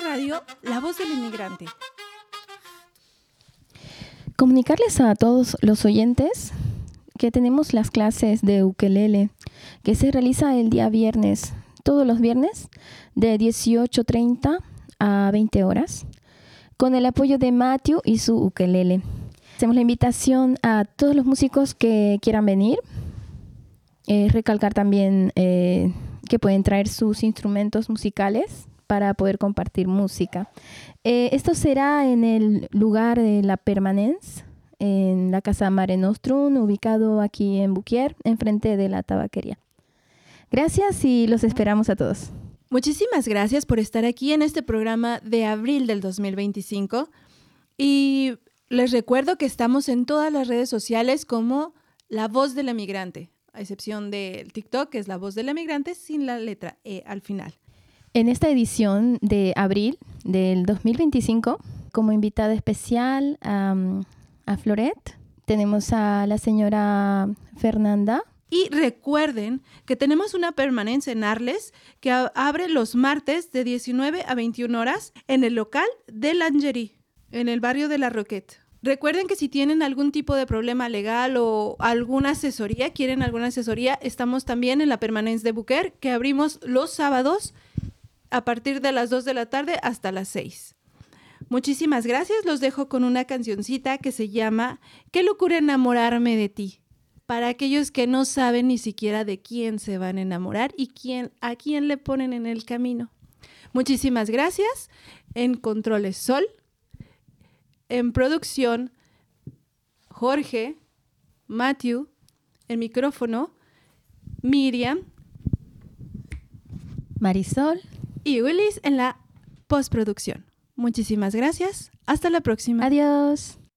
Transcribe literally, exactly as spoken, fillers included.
Radio, La Voz del Inmigrante. Comunicarles a todos los oyentes que tenemos las clases de ukelele que se realiza el día viernes, todos los viernes, de dieciocho treinta a veinte horas, con el apoyo de Matthew y su ukelele. Hacemos la invitación a todos los músicos que quieran venir. Eh, recalcar también eh, que pueden traer sus instrumentos musicales para poder compartir música. Eh, esto será en el lugar de la Permanence, en la Casa Mare Nostrum, ubicado aquí en Buquier, enfrente de la tabaquería. Gracias y los esperamos a todos. Muchísimas gracias por estar aquí en este programa de abril del dos mil veinticinco. Y les recuerdo que estamos en todas las redes sociales como La Voz del Emigrante, a excepción del TikTok, que es La Voz del Emigrante, sin la letra E al final. En esta edición de abril del dos mil veinticinco, como invitada especial um, a Floret, tenemos a la señora Fernanda. Y recuerden que tenemos una permanencia en Arles que a- abre los martes de diecinueve a veintiuna horas en el local de Lingerie, en el barrio de La Roquette. Recuerden que si tienen algún tipo de problema legal o alguna asesoría, quieren alguna asesoría, estamos también en la Permanence de Buquer, que abrimos los sábados a partir de las dos de la tarde hasta las seis. Muchísimas gracias. Los dejo con una cancioncita que se llama Qué locura enamorarme de ti. Para aquellos que no saben ni siquiera de quién se van a enamorar y quién, a quién le ponen en el camino. Muchísimas gracias. En Controles Sol. En producción, Jorge, Matthew. En micrófono, Miriam Marisol. y Willis en la postproducción. Muchísimas gracias. Hasta la próxima. Adiós.